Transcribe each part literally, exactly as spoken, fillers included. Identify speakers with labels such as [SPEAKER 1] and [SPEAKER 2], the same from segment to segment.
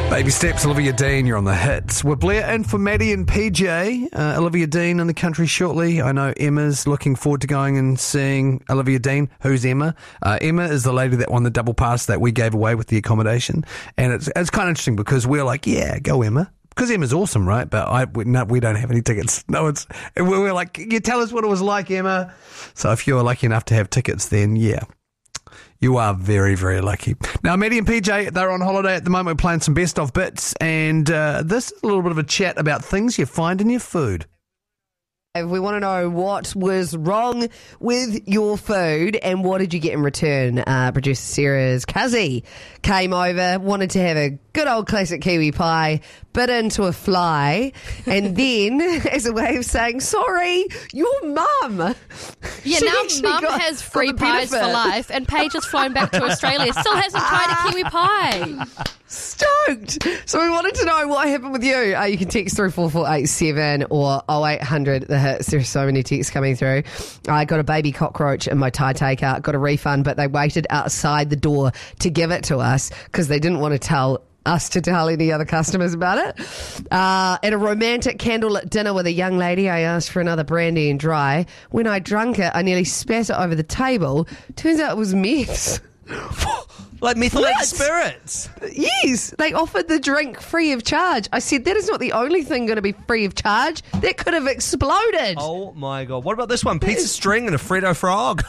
[SPEAKER 1] Baby Steps, Olivia Dean, you're on the hits. We're Blair in for Maddie and P J. Uh, Olivia Dean in the country shortly. I know Emma's looking forward to going and seeing Olivia Dean. Who's Emma? Uh, Emma is the lady that won the double pass that we gave away with the accommodation. And it's it's kind of interesting because we're like, yeah, go Emma. Because Emma's awesome, right? But I we, no, we don't have any tickets. No, it's and we we're like, you tell us what it was like, Emma. So if you're lucky enough to have tickets, then yeah. You are very, very lucky. Now, Maddie and P J, they're on holiday at the moment. We're playing some best of bits. And uh, this is a little bit of a chat about things you find in your food.
[SPEAKER 2] We want to know what was wrong with your food and what did you get in return. Uh, producer Sarah's Cuzzy came over, wanted to have a good old classic kiwi pie, bit into a fly, and then, as a way of saying, sorry, your mum.
[SPEAKER 3] Yeah,
[SPEAKER 2] She
[SPEAKER 3] now
[SPEAKER 2] actually
[SPEAKER 3] mum
[SPEAKER 2] got-
[SPEAKER 3] has
[SPEAKER 2] got
[SPEAKER 3] free
[SPEAKER 2] the
[SPEAKER 3] pies for
[SPEAKER 2] benefit.
[SPEAKER 3] life, and Paige has flown back to Australia. Still hasn't tried a kiwi pie.
[SPEAKER 2] Stoked. So we wanted to know what happened with you. Uh, you can text through four four eight seven or oh eight hundred the hits. There's so many texts coming through. I got a baby cockroach in my tie taker, got a refund, but they waited outside the door to give it to us because they didn't want to tell us to tell any other customers about it. Uh, at a romantic candlelit dinner with a young lady, I asked for another brandy and dry. When I drank it, I nearly spat it over the table. Turns out it was meth.
[SPEAKER 4] Like methylated
[SPEAKER 2] What?
[SPEAKER 4] spirits.
[SPEAKER 2] Yes, they offered the drink free of charge. I said, that is not the only thing going to be free of charge. That could have exploded. Oh,
[SPEAKER 4] Oh my god. What about this one? Pizza string and a Freddo frog.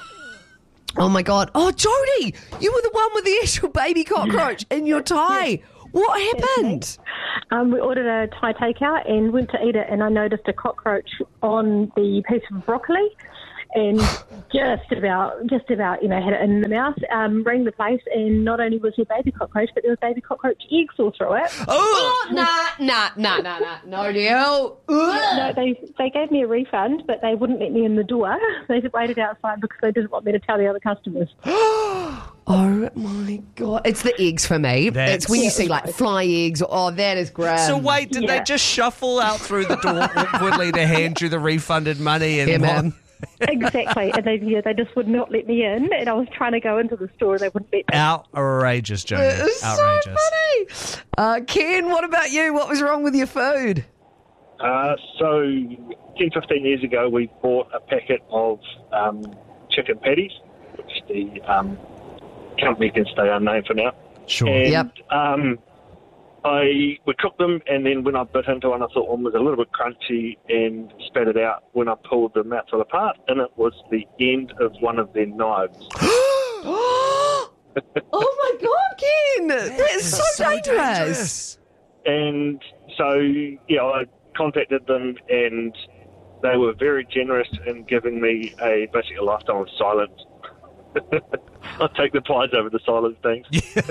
[SPEAKER 2] Oh my God. Oh, Jodie, you were the one with the actual baby cockroach in your tie. What happened?
[SPEAKER 5] Um, we ordered a Thai takeout and went to eat it, and I noticed a cockroach on the piece of broccoli, and just about, just about, you know, had it in the mouth. Um, rang the place, and not only was there baby cockroach, but there was baby cockroach eggs all through it.
[SPEAKER 4] Oh!
[SPEAKER 2] Nah, nah, nah, nah, nah. No deal.
[SPEAKER 5] No, they they gave me a refund, but they wouldn't let me in the door. They waited outside because they didn't want me to tell the other customers.
[SPEAKER 2] Oh my God. It's the eggs for me.
[SPEAKER 4] That's-
[SPEAKER 2] It's when you see like fly eggs. Oh, that is great.
[SPEAKER 4] So wait, did they
[SPEAKER 5] yeah.
[SPEAKER 4] just shuffle out through the door awkwardly to hand you the refunded money? And
[SPEAKER 2] Yeah, man.
[SPEAKER 5] Exactly, and they yeah, they just would not let me in, and I was trying to go into the store, and they wouldn't let me.
[SPEAKER 4] Outrageous, Jodie.
[SPEAKER 2] It's
[SPEAKER 4] Outrageous.
[SPEAKER 2] so funny. Uh, Ken, what about you? What was wrong with your food?
[SPEAKER 6] Uh, so, ten, fifteen years ago, we bought a packet of um, chicken patties, which the um, company can stay unnamed for now.
[SPEAKER 4] Sure.
[SPEAKER 6] And,
[SPEAKER 2] Yep.
[SPEAKER 6] Um, I we cooked them, and then when I bit into one, I thought one was a little bit crunchy and spat it out when I pulled the mouthful apart, and it was the end of one of their knives.
[SPEAKER 2] Oh my God, Ken! That's so,
[SPEAKER 4] so
[SPEAKER 2] dangerous.
[SPEAKER 6] And so, yeah, I contacted them, and they were very generous in giving me a basically a lifetime of silence. I take the pies over the silence things.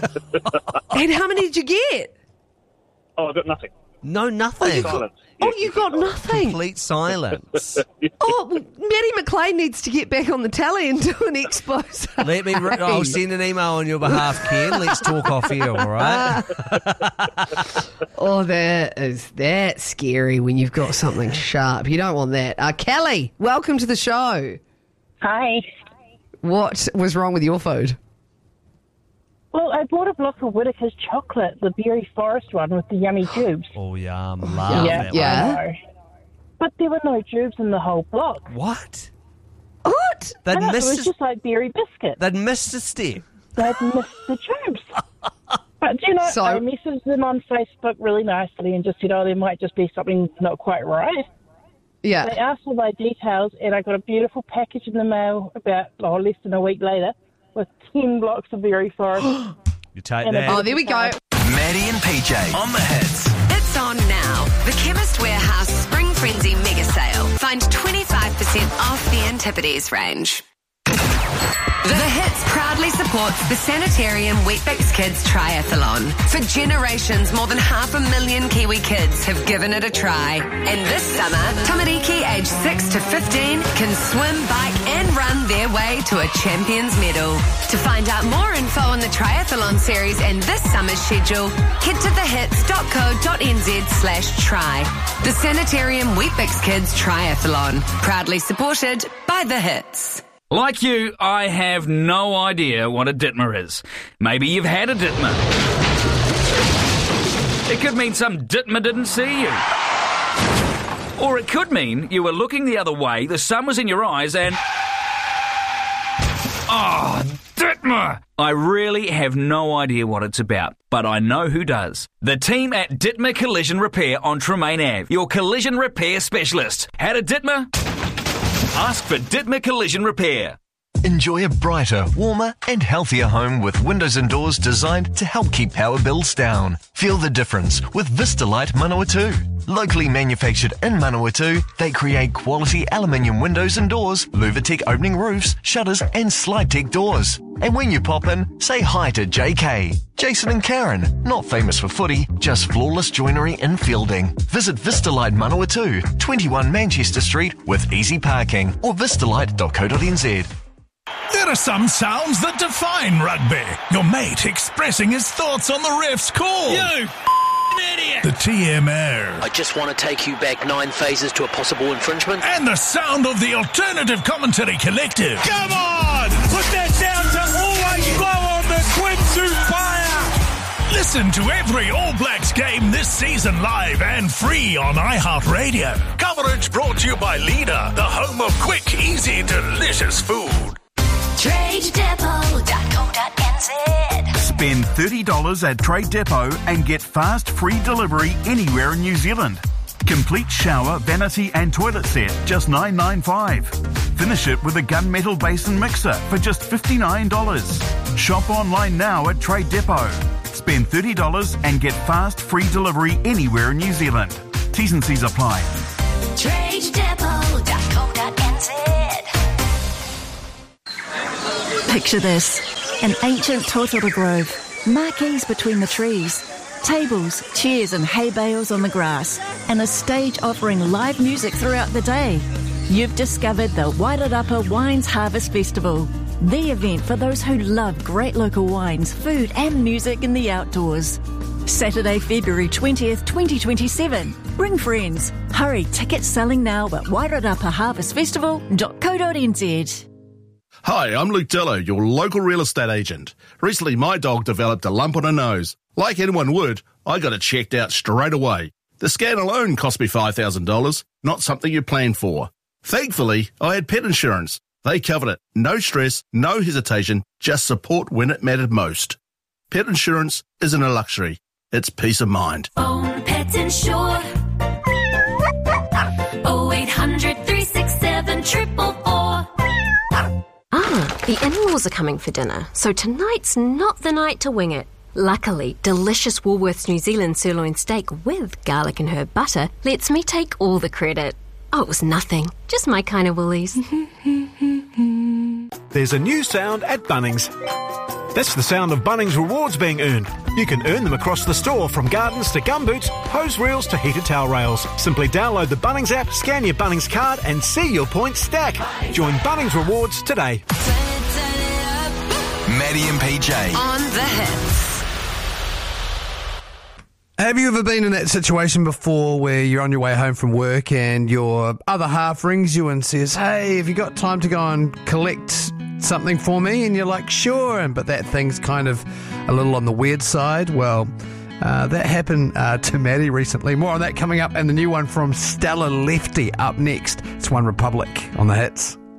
[SPEAKER 2] And how many did you get?
[SPEAKER 6] Oh, I got nothing.
[SPEAKER 4] No, nothing.
[SPEAKER 6] Silence.
[SPEAKER 2] Oh, you got nothing.
[SPEAKER 4] Complete silence.
[SPEAKER 2] Oh, Maddie McLean needs to get back on the tally and do an expose.
[SPEAKER 4] Let me. Re- I'll send an email on your behalf, Ken. Let's talk off here, all right?
[SPEAKER 2] Oh, that is that's scary when you've got something sharp. You don't want that. Uh, Kelly, welcome to the show.
[SPEAKER 5] Hi.
[SPEAKER 2] What was wrong with your food?
[SPEAKER 5] Well, I bought a block of Whittaker's chocolate, the berry forest one with the yummy tubes.
[SPEAKER 4] Oh, yum. Love
[SPEAKER 2] Yeah,
[SPEAKER 4] that
[SPEAKER 2] yeah.
[SPEAKER 4] one.
[SPEAKER 5] I know. But there were no tubes in the whole block.
[SPEAKER 4] What?
[SPEAKER 2] What?
[SPEAKER 4] They'd
[SPEAKER 5] I know, it was
[SPEAKER 4] missed, a,
[SPEAKER 5] just like berry biscuit.
[SPEAKER 4] they'd missed a step.
[SPEAKER 5] They'd missed the tubes. But, do you know,
[SPEAKER 2] So-
[SPEAKER 5] I messaged them on Facebook really nicely and just said, oh, there might just be something not quite right. They
[SPEAKER 2] Yeah.
[SPEAKER 5] asked for my details, and I got a beautiful package in the mail about oh, less than a week later with ten blocks of berry forest.
[SPEAKER 4] You take
[SPEAKER 5] And a
[SPEAKER 4] that.
[SPEAKER 2] Oh, there we go.
[SPEAKER 7] Maddie and P J on the hits.
[SPEAKER 8] It's on now. The Chemist Warehouse Spring Frenzy Mega Sale. Find twenty-five percent off the Antipodes range. The Hits proudly supports the Sanitarium Weet-Bix Kids Triathlon. For generations, more than half a million Kiwi kids have given it a try. And this summer, Tamariki aged six to fifteen can swim, bike and run their way to a champion's medal. To find out more info on the triathlon series and this summer's schedule, head to thehits.co.nz slash try. The Sanitarium Weet-Bix Kids Triathlon. Proudly supported by The Hits.
[SPEAKER 9] Like you, I have no idea what a Ditmer is. Maybe you've had a Ditmer. It could mean some Ditma didn't see you. Or it could mean you were looking the other way, the sun was in your eyes, and... Oh, Ditma! I really have no idea what it's about, but I know who does. The team at Ditma Collision Repair on Tremaine Avenue, your collision repair specialist. How to Ditma? Ask for Ditma Collision Repair.
[SPEAKER 7] Enjoy a brighter, warmer and healthier home with windows and doors designed to help keep power bills down. Feel the difference with Vistalite Manawatu. Locally manufactured in Manawatu, they create quality aluminium windows and doors, Luvatec opening roofs, shutters and slide tech doors. And when you pop in, say hi to J K, Jason and Karen, not famous for footy, just flawless joinery and fielding. Visit Vistalite Manawatu, twenty-one Manchester Street with easy parking or vistalite dot co dot n z.
[SPEAKER 10] There are some sounds that define rugby. Your mate expressing his thoughts on the ref's call.
[SPEAKER 9] You idiot!
[SPEAKER 10] The T M R.
[SPEAKER 11] I just want to take you back nine phases to a possible infringement.
[SPEAKER 10] And the sound of the Alternative Commentary Collective.
[SPEAKER 12] Come on! Put that down to always blow on the swimsuit fire!
[SPEAKER 10] Listen to every All Blacks game this season live and free on iHeartRadio. Coverage brought to you by Leader, the home of quick, easy, delicious food.
[SPEAKER 13] trade depot dot co dot n z.
[SPEAKER 14] Spend thirty dollars at Trade Depot and get fast free delivery anywhere in New Zealand. Complete shower, vanity and toilet set, just nine dollars ninety-five. Finish it with a gunmetal basin mixer for just fifty-nine dollars. Shop online now at Trade Depot. Spend thirty dollars and get fast free delivery anywhere in New Zealand. T's and C's apply.
[SPEAKER 13] trade depot dot co dot n z.
[SPEAKER 15] Picture this, an ancient totara grove, marquees between the trees, tables, chairs and hay bales on the grass, and a stage offering live music throughout the day. You've discovered the Wairarapa Wines Harvest Festival, the event for those who love great local wines, food and music in the outdoors. Saturday, February twentieth, twenty twenty-seven. Bring friends. Hurry, tickets selling now at wairarapa harvest festival dot co dot n z.
[SPEAKER 16] Hi, I'm Luke Dillo, your local real estate agent. Recently, my dog developed a lump on her nose. Like anyone would, I got it checked out straight away. The scan alone cost me five thousand dollars, not something you plan for. Thankfully, I had pet insurance. They covered it. No stress, no hesitation, just support when it mattered most. Pet insurance isn't a luxury. It's peace of mind.
[SPEAKER 13] Own Pet Insure. oh eight hundred, three six seven, four four four.
[SPEAKER 17] Ah, the in-laws are coming for dinner, so tonight's not the night to wing it. Luckily, delicious Woolworths New Zealand sirloin steak with garlic and herb butter lets me take all the credit. Oh, it was nothing. Just my kind of Woolies.
[SPEAKER 18] There's a new sound at Bunnings. That's the sound of Bunnings rewards being earned. You can earn them across the store, from gardens to gumboots, hose reels to heated towel rails. Simply download the Bunnings app, scan your Bunnings card and see your points stack. Join Bunnings Rewards today.
[SPEAKER 7] Maddie and P J.
[SPEAKER 8] On the hits.
[SPEAKER 1] Have you ever been in that situation before where you're on your way home from work and your other half rings you and says, hey, have you got time to go and collect something for me? And you're like, sure, but that thing's kind of a little on the weird side. Well, uh, that happened uh, to Maddie recently. More on that coming up, and the new one from Stella Lefty up next. It's One Republic on the hits.